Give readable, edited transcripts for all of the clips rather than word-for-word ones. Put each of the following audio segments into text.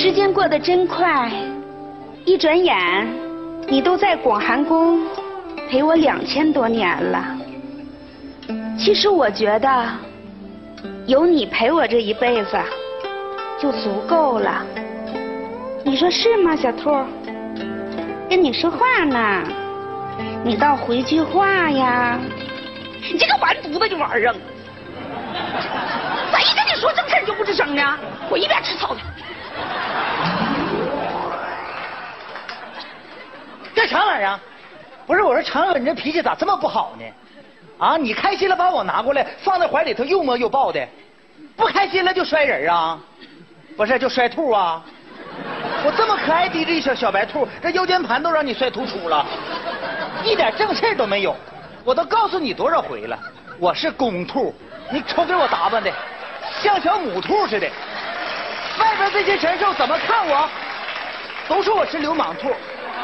时间过得真快，一转眼，你都在广寒宫陪我2000多年了。其实我觉得，有你陪我这一辈子，就足够了。你说是吗，小兔？跟你说话呢，你倒回句话呀！你这个完犊子的玩意儿，谁跟你说正事你就不吱声呢？我一边吃草去。 干啥玩意儿？不是，我说嫦娥，你这脾气咋这么不好呢？啊，你开心了把我拿过来放在怀里头又摸又抱的，不开心了就摔人啊？不是，就摔兔啊？我这么可爱的这小白兔，这腰间盘都让你摔突出了，一点正事都没有。我都告诉你多少回了，我是公兔，你瞅给我打扮的，像小母兔似的。外边这些神兽怎么看我，都说我是流氓兔。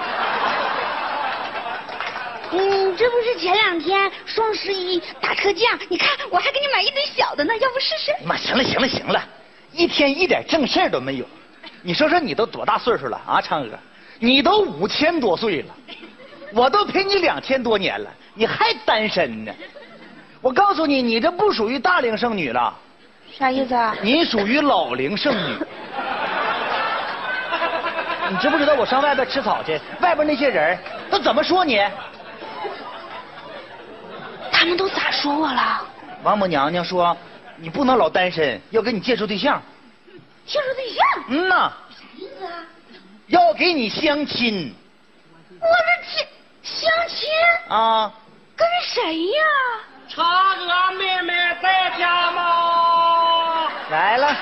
这不是前2天双11大特价？你看我还给你买一堆小的呢，要不试试？ 妈，行了，一天一点正事都没有。你说说你都多大岁数了啊，嫦娥？你都5000多岁了，我都陪你2000多年了，你还单身呢？我告诉你，你这不属于大龄剩女了。 啥意思啊？ 你属于老龄剩女。你知不知道我上外边吃草去，外边那些人都怎么说你？ 他们都咋说我了？ 王母娘娘说，你不能老单身，要给你介绍对象。 介绍对象？ 呐。 啥意思啊？ 要给你相亲。 我这相亲？ 啊。 跟谁呀？ 嫦娥妹妹在家吗？ 来了。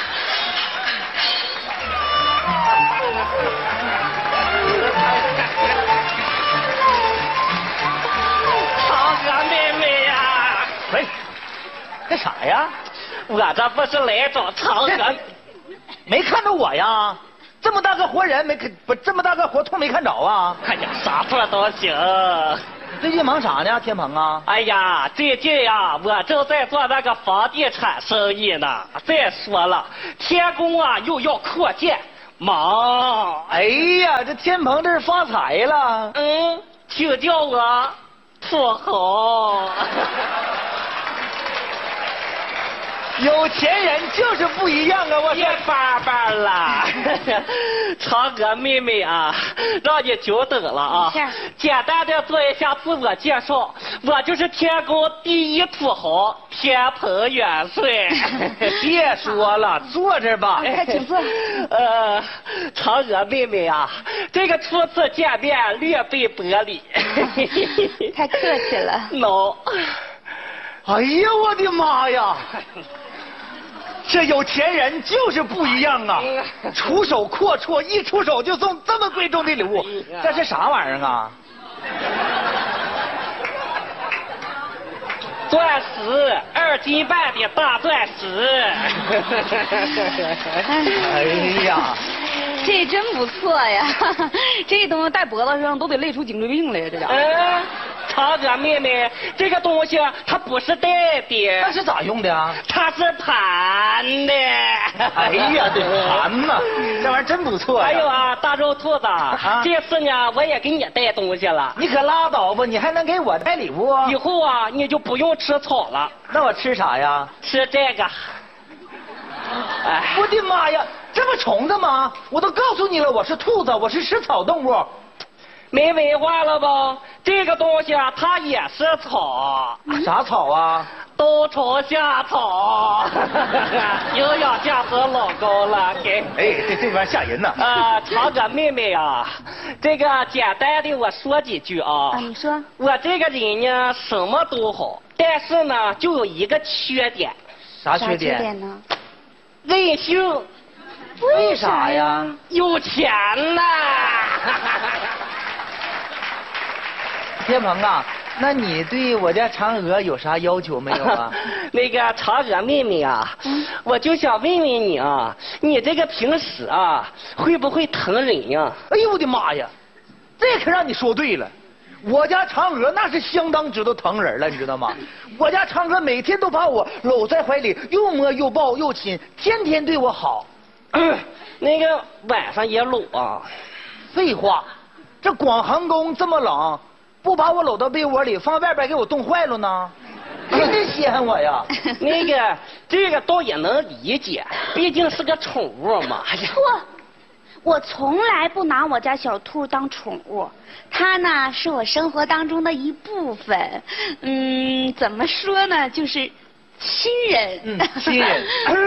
嫦娥妹妹呀！ 喂，干啥呀？ 我这不是来找嫦娥， 没看着我呀？这么大个活人没看，不这么大个活兔没看着啊？ 哎呀，啥错都行。 最近忙啥呢，天鹏啊？ 哎呀，最近呀，我正在做那个房地产生意呢。再说了，天宫啊又要扩建，忙。 哎呀，这天鹏这是发财了。 请叫我土豪。 有钱人就是不一样啊！我别巴巴了，嫦娥妹妹啊，让你久等了啊！简单的做一下自我介绍，我就是天宫第1土豪天蓬元帅。 别说了，坐这儿吧。 快请坐。 嫦娥妹妹啊，这个初次见面略备薄礼。 太客气了。 喏。 哎呀，我的妈呀！这有钱人就是不一样啊，出手阔绰，一出手就送这么贵重的礼物，这是啥玩意儿啊？ 钻石2斤半的大钻石。 哎呀， 这真不错呀！这东西戴脖子上都得累出颈椎病来呀，这家伙。 嫦娥妹妹，这个东西它不是戴的， 那是咋用的啊？ 它是盘的。 哎呀，这盘呐，这玩意儿真不错呀。 还有啊，大肉兔子，这次呢我也给你带东西了。 你可拉倒吧，你还能给我带礼物？ 以后啊你就不用吃草了。 那我吃啥呀？ 吃这个。 我的妈呀，这不虫子吗？我都告诉你了，我是兔子，我是食草动物。 没文化了吧？这个东西啊，它也是草。 啥草啊？ 冬虫夏草。营养价值老高了，给。 哎，这玩意吓人呐。 嫦娥妹妹啊，这个简单的我说几句啊。 你说。 我这个人呢，什么都好，但是呢，就有一个缺点。 啥缺点呢？ 任性。 为啥呀？ 有钱呐。 天鹏啊，那你对我家嫦娥有啥要求没有啊？ 那个嫦娥妹妹啊，我就想问问你啊，你这个平时啊会不会疼人呀？ 哎呦我的妈呀，这可让你说对了。我家嫦娥那是相当知道疼人了，你知道吗？我家嫦娥每天都把我搂在怀里，又摸又抱又亲，天天对我好。 那个晚上也搂啊。 废话，这广寒宫这么冷，不把我搂到被窝里，放外边给我冻坏了呢？天天稀罕我呀！ 那个这个倒也能理解，毕竟是个宠物嘛。哎呀， 错，我从来不拿我家小兔当宠物，它呢是我生活当中的一部分。怎么说呢，就是亲人。 亲人。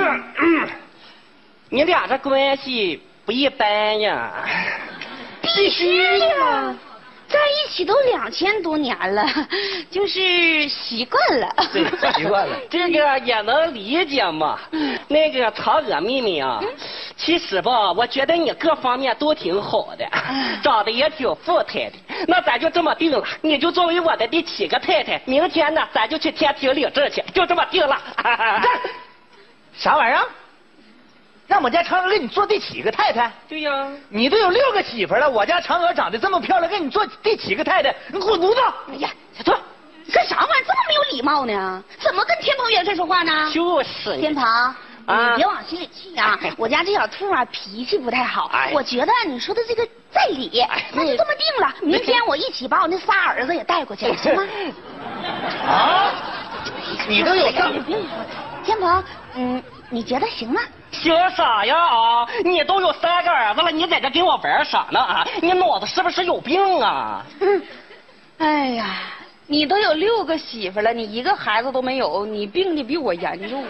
你俩这关系不一般呀。 必须呀，在一起都2000多年了，就是习惯了。 对，习惯了。 这个也能理解嘛。那个嫦娥妹妹啊，其实吧，我觉得你各方面都挺好的，长得也挺富态的。那咱就这么定了，你就作为我的第7个太太。明天呢，咱就去天庭领证去，就这么定了。 啥玩意儿？让我家嫦娥给你做第7个太太？ 对呀。 你都有6个媳妇了，我家嫦娥长得这么漂亮，给你做第7个太太，你滚犊子！ 哎呀，小兔，你干啥玩意儿这么没有礼貌呢？怎么跟天蓬元帅说话呢？ 就是天蓬，你别往心里去啊！我家这小兔啊，脾气不太好。我觉得你说的这个在理，那就这么定了。明天我一起把我那仨儿子也带过去，行吗？ 啊？你都有别说，天蓬，你觉得行吗？ 行啥呀啊！你都有3个儿子了，你在这跟我玩啥呢啊？你脑子是不是有病啊？ 哎呀，你都有6个媳妇了，你1个孩子都没有，你病的比我严重。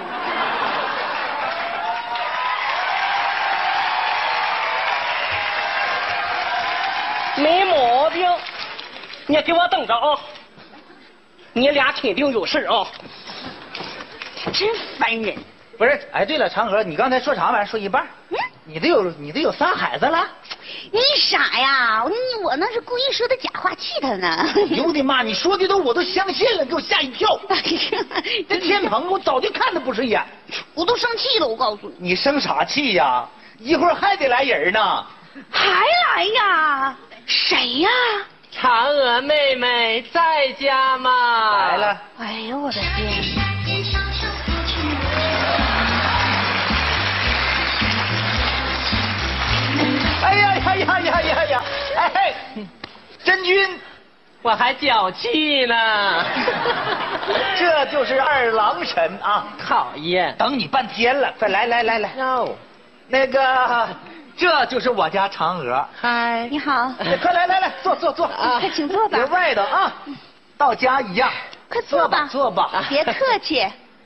没毛病，你给我等着啊！你俩肯定有事啊！ 真烦人。 不是，哎，对了，嫦娥，你刚才说啥玩意儿？说一半。你都有3孩子了？ 你傻呀！我那是故意说的假话气他呢。 哎呦我的妈！你说的我都相信了，给我吓一跳。这天蓬，我早就看他不顺眼， 我都生气了。我告诉你， 你生啥气呀？一会儿还得来人呢。 还来呀？谁呀？ 嫦娥妹妹在家吗？ 来了。 哎呦我的天！ 哎呀呀呀呀呀呀！哎，真君， 我还脚气呢。 这就是二郎神啊！ 讨厌， 等你半天了，快来。 no， 那个，这就是我家嫦娥。 嗨， 你好， 快来，坐啊，快请坐吧。 别外头啊，到家一样。 快坐吧， 坐吧， 别客气。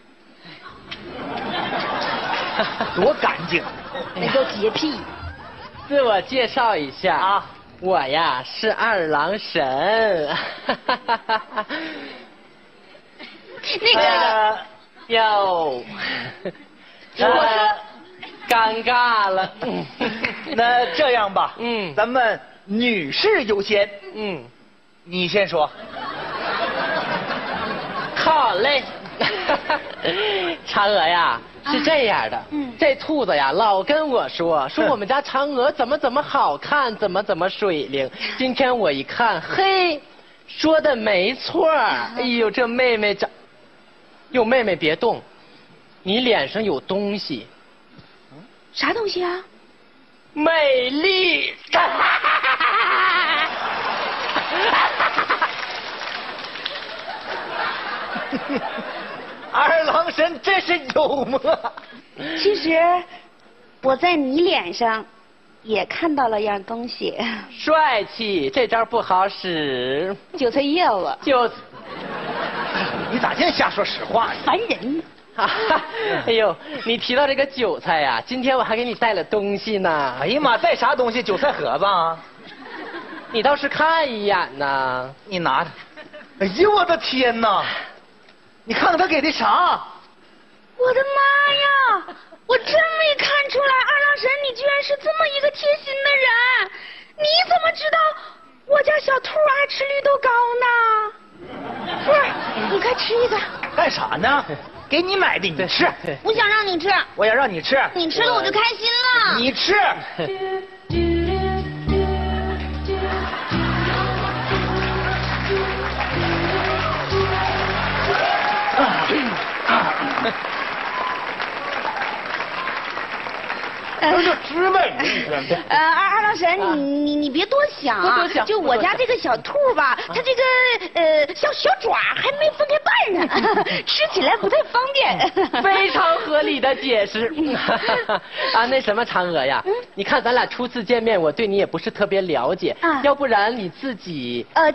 多干净， 那叫洁癖。 自我介绍一下啊， 我呀是二郎神。 那个哟，尴尬了。 那这样吧，咱们女士优先。你先说。 好嘞。嫦娥呀，是这样的，这兔子呀老跟我说我们家嫦娥怎么好看，怎么水灵。今天我一看，嘿，说的没错。哎呦，这妹妹长，哟，妹妹别动，你脸上有东西。 啥东西啊？ 美丽。 二郎神真是幽默。 其实我在你脸上也看到了样东西。 帅气，这招不好使。 韭菜叶子。 你咋净瞎说实话呢？ 烦人。 哎呦，你提到这个韭菜呀，今天我还给你带了东西呢。 哎呀妈，带啥东西？韭菜盒子啊？ 你倒是看一眼呐。 你拿着。哎呦我的天哪！你看看他给的啥？ 我的妈呀！我真没看出来，二郎神你居然是这么一个贴心的人。你怎么知道我家小兔爱吃绿豆糕呢？不是，你快吃一个。 干啥呢？给你买的，你吃。 不想让你吃。 我要让你吃。 你吃了我就开心了。 你吃。 那就芝麻一个。 二郎神，你别多想啊， 多想就我家这个小兔吧，它这个小爪还没分开瓣呢，吃起来不太方便。 非常合理的解释。啊，那什么嫦娥呀，你看咱俩初次见面，我对你也不是特别了解，要不然你自己